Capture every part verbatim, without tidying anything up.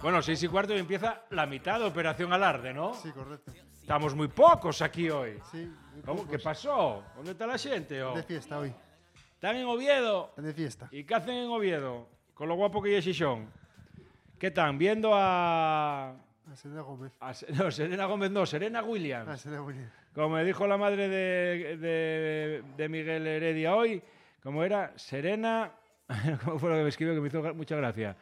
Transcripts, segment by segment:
Bueno, seis y cuarto y empieza la mitad de Operación Alarde, ¿no? Sí, correcto. Estamos muy pocos aquí hoy. Sí. ¿Cómo? ¿Qué pasó? ¿Dónde está la gente? Oh? De fiesta hoy. ¿Están en Oviedo? De fiesta. ¿Y qué hacen en Oviedo? Con lo guapo que es Xixón. ¿Qué están? Viendo a... A Serena Gómez. a... No, Serena Gómez no, Serena Williams. Ah, Serena Williams. Como me dijo la madre de, de, de Miguel Heredia hoy, ¿cómo era? Serena... ¿Cómo fue lo que me escribió? Que me hizo mucha gracia.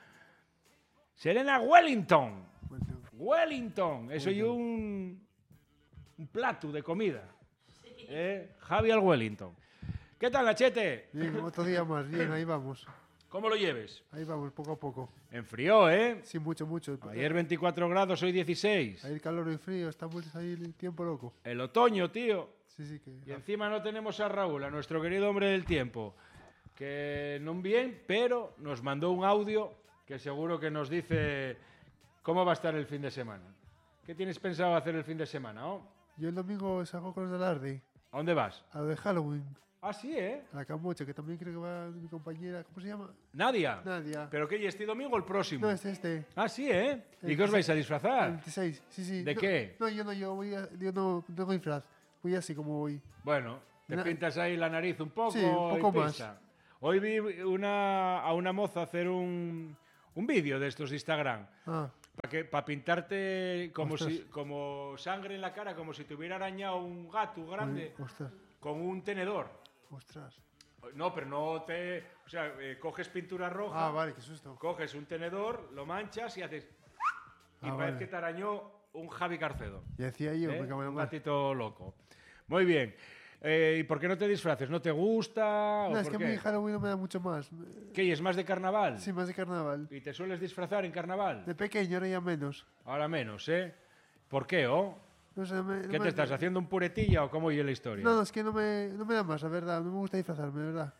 Serena Wellington. Bueno, Wellington. Eso y un, un plato de comida. ¿Eh? Javier Wellington. ¿Qué tal, Nachete? bien, otro día más. Bien, ahí vamos. ¿Cómo lo lleves? Ahí vamos, poco a poco. Enfrió, ¿eh? Sí, mucho, mucho. Ayer veinticuatro grados, hoy dieciséis. Ahí el calor y frío, estamos ahí el tiempo loco. El otoño, tío. Sí, sí, que... Y encima no tenemos a Raúl, a nuestro querido hombre del tiempo, que no bien, pero nos mandó un audio que seguro que nos dice cómo va a estar el fin de semana. ¿Qué tienes pensado hacer el fin de semana, oh? Yo el domingo salgo con los de Alarde. ¿A dónde vas? A lo de Halloween. Ah, sí, ¿eh? A la Camocha, que también creo que va mi compañera. ¿Cómo se llama? Nadia. Nadia. ¿Pero qué? ¿Y este domingo o el próximo? No, es este. Ah, sí, ¿eh? ¿Y El qué os vais a El disfrazar? veintiséis, sí, sí. ¿De No, qué? No, yo no, yo voy a, yo no tengo disfraz. Voy así como voy. Bueno, te Na- pintas ahí la nariz un poco. Sí, un y poco más. pisa. Hoy vi una, a una moza hacer un, un vídeo de estos de Instagram. Ah, Para pa pintarte como, Ostras. si, como sangre en la cara, como si te hubiera arañado un gato grande uy, ostras, con un tenedor. ostras. No, pero no te... O sea, eh, coges pintura roja, Ah, vale, qué susto. coges un tenedor, lo manchas y haces... Y Ah, parece vale. que te arañó un Javi Carcedo. Ya decía yo, ¿eh? me cago en la Un mar. gatito loco. Muy bien. Eh, ¿Y por qué no te disfraces? ¿No te gusta? No, ¿O es por que a qué? mí Halloween no me da mucho más. ¿Qué? ¿Y es más de carnaval? Sí, más de carnaval. ¿Y te sueles disfrazar en carnaval? De pequeño, ahora ya menos. Ahora menos, ¿eh? ¿Por qué, oh? No sé, me, no ¿Qué me- te estás haciendo un puretilla o cómo oye la historia? No, no, es que no me, no me da más, la verdad. No me gusta disfrazarme, la verdad.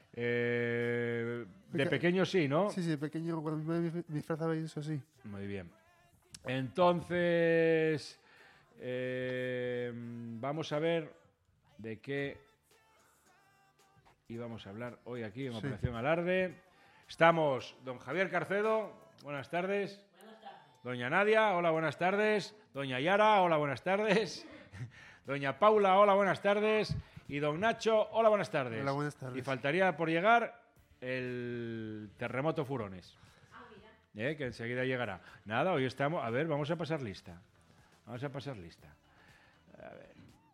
Eh, de Peque- pequeño sí, ¿no? Sí, sí, de pequeño, cuando mi madre me disfrazaba y eso sí. Muy bien. Entonces, eh, vamos a ver de qué íbamos a hablar hoy aquí en Sí. Operación Alarde. Estamos don Javier Carcedo, buenas tardes. Buenas tardes. Doña Nadia, hola, buenas tardes. Doña Yara, hola, buenas tardes. Doña Paula, hola, buenas tardes. Y don Nacho, hola, buenas tardes. Hola, buenas tardes. Y faltaría por llegar el terremoto Furones. Eh, que enseguida llegará. Nada, hoy estamos... A ver, vamos a pasar lista. Vamos a pasar lista. A ver.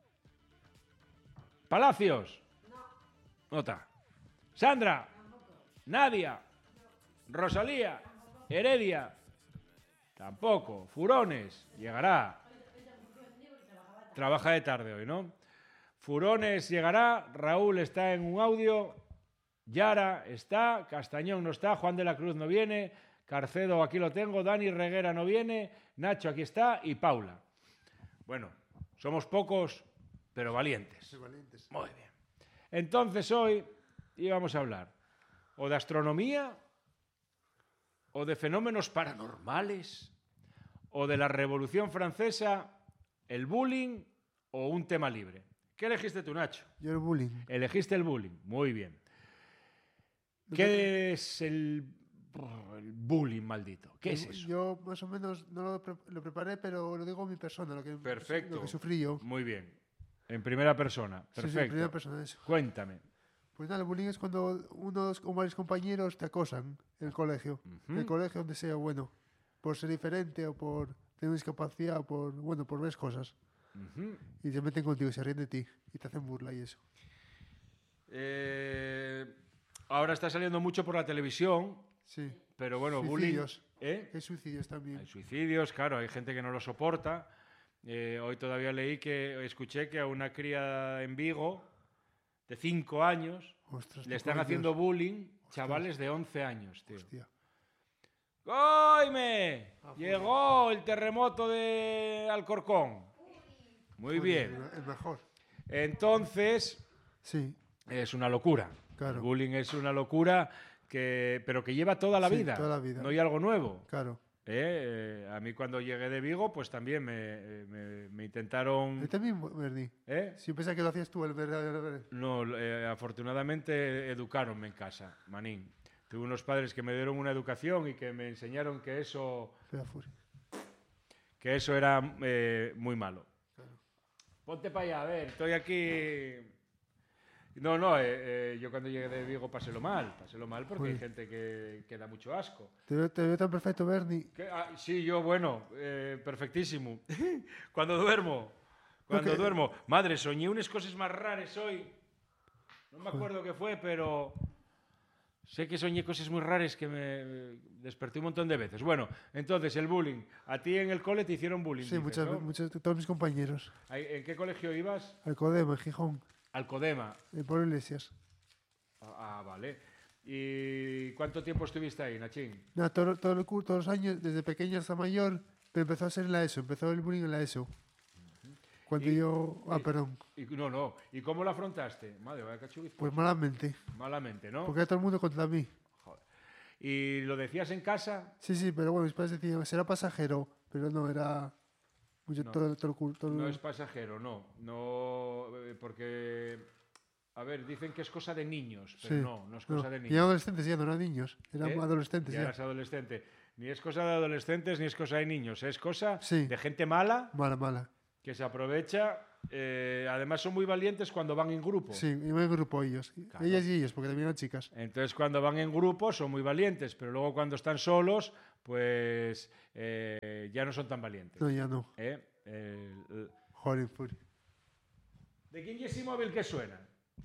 Palacios. No está. Sandra. Nadia. Rosalía. Heredia. Tampoco. Furones. Llegará. Trabaja de tarde hoy, ¿no? Furones llegará. Raúl está en un audio. Yara está. Castañón no está. Juan de la Cruz no viene. Carcedo aquí lo tengo. Dani Reguera no viene. Nacho aquí está. Y Paula. Bueno, somos pocos, pero valientes. Soy valientes. Muy bien. Entonces hoy íbamos a hablar o de astronomía, o de fenómenos paranormales, o de la Revolución Francesa, el bullying o un tema libre. ¿Qué elegiste tú, Nacho? Yo el bullying. Elegiste el bullying. Muy bien. ¿Qué es el, el bullying maldito? ¿Qué es eso? Yo más o menos no lo, pre- lo preparé, pero lo digo mi persona, lo que, Perfecto. lo que sufrí yo. Muy bien. En primera persona. Sí, sí, Perfecto. en primera persona eso. Cuéntame. Pues nada, el bullying es cuando unos o varios compañeros te acosan en el colegio. En el colegio donde sea, bueno, por ser diferente o por tener una discapacidad o por, bueno, por ver cosas. Ujú. Y se meten contigo, se ríen de ti y te hacen burla y eso. Eh, ahora está saliendo mucho por la televisión, Sí. pero bueno, Suicidios. bullying... ¿eh? Hay suicidios también. Hay suicidios, claro, hay gente que no lo soporta. Eh, hoy todavía leí que, escuché que a una cría en Vigo de cinco años Ostras, le te están por haciendo Dios. bullying chavales de once años, tío. Hostia. ¡Goime! Ah, pues. Llegó el terremoto de Alcorcón. Muy Joder, bien. El mejor. Entonces, Sí, es una locura. Claro. El bullying es una locura, que, pero que lleva toda la Sí, vida. toda la vida. No hay algo nuevo. claro. Eh, eh, a mí cuando llegué de Vigo, pues también me, me- me intentaron... Yo también, Bernie. ¿eh? Si pensaba que lo hacías tú, el verdadero. No, eh, afortunadamente educaronme en casa, manín. Tuve unos padres que me dieron una educación y que me enseñaron que eso, que eso era eh, muy malo. Claro. Ponte para allá, a ver, estoy aquí... No, no, eh, eh, yo cuando llegué de Vigo pasélo mal, pasélo mal porque Joder. hay gente que, que da mucho asco. Te veo, te veo tan perfecto, Bernie. ¿Qué? Ah, sí, yo, bueno, eh, perfectísimo. Cuando duermo, cuando Ok. duermo. Madre, soñé unas cosas más raras hoy. No me acuerdo qué fue, pero sé que soñé cosas muy raras que me desperté un montón de veces. Bueno, entonces, el bullying. A ti en el cole te hicieron bullying, Sí, dices, muchas, ¿no? muchas, todos mis compañeros. Ahí- ¿En qué colegio ibas? Al Codema, en Gijón, Al Codema. en Pablo Iglesias. Ah, ah, vale. ¿Y cuánto tiempo estuviste ahí, Nachín? Nada, todo, todo el curso, todos los años, desde pequeño hasta mayor, pero empezó a ser en la ESO, empezó el bullying en la ESO. Cuando Y- yo... Ah, y- perdón. Y, no, no. ¿Y cómo lo afrontaste? Madre, vaya cachubiz. Pues malamente, Malamente, ¿no? porque era todo el mundo contra mí. ¿Y lo decías en casa? Sí, sí, pero bueno, mis padres decían, será pasajero, pero no, era... Mucho, No. todo, todo el curso. No es pasajero, no. No, eh, porque, a ver, dicen que es cosa de niños, pero Sí, no, no es cosa de Y niños. adolescentes ya, no eran niños, eran ¿Eh? adolescentes Ya ya. eras adolescente. Ni es cosa de adolescentes ni es cosa de niños, es cosa Sí. de gente mala Mala, mala. que se aprovecha. eh, además son muy valientes cuando van en grupo. Sí, y me grupo ellos. Claro. Ellas y ellos, porque también eran chicas. Entonces cuando van en grupo son muy valientes, pero luego cuando están solos, pues eh, ya no son tan valientes. No, ya no. ¿Eh? El- el- Joder, fury. ¿De quién es ese móvil que suena?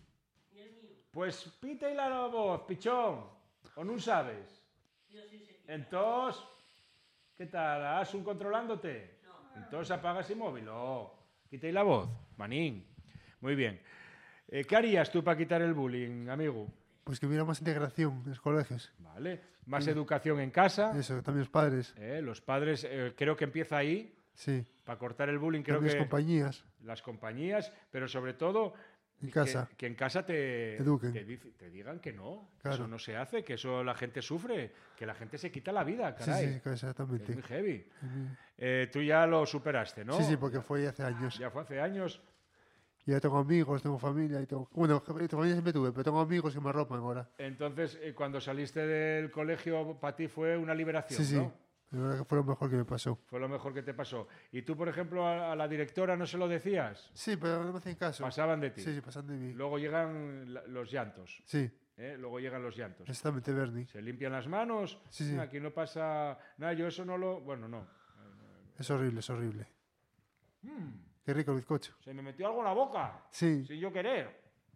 Pues pita y la voz, pichón. ¿O no sabes? Entonces, ¿qué tal? ¿Has un controlándote? Entonces apaga ese móvil. Oh, quita y la voz, manín. Muy bien. Eh, ¿Qué harías tú para quitar el bullying, amigo? Pues que hubiera más integración en los colegios. Vale. Más educación en casa. Eso, también los padres. Eh, los padres, eh, creo que empieza ahí. Sí. Para cortar el bullying, creo También que las compañías. las compañías, pero sobre todo En que- casa. Que, en casa te, Eduquen. te, dic- te digan que no, que Claro. eso no se hace, que eso la gente sufre, que la gente se quita la vida, Sí, caray. sí, exactamente. Es muy heavy. Ujú. Eh, tú ya lo superaste, ¿no? Sí, sí, porque fue hace años. Ya fue hace años. Y ya tengo amigos, tengo familia y tengo... Bueno, familia siempre tuve, pero tengo amigos que me arropan ahora. Entonces, eh, cuando saliste del colegio, para ti fue una liberación, Sí, sí. ¿no? La verdad que fue lo mejor que me pasó. Fue lo mejor que te pasó. Y tú, por ejemplo, a, a la directora no se lo decías, Sí, pero no me hacen caso. pasaban de ti. Sí, sí, pasan de mí. Luego llegan la- los llantos, Sí, ¿eh? Luego llegan los llantos. exactamente, Bernie. Se limpian las manos. Sí, sí. Aquí no pasa nada. Yo eso no lo. Bueno, no. Es horrible, es horrible. Mm, Qué rico el bizcocho. se me metió algo en la boca. Sí, Sin yo querer.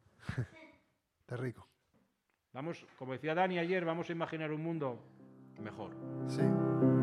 está rico. Vamos, como decía Dani ayer, vamos a imaginar un mundo mejor. Sí.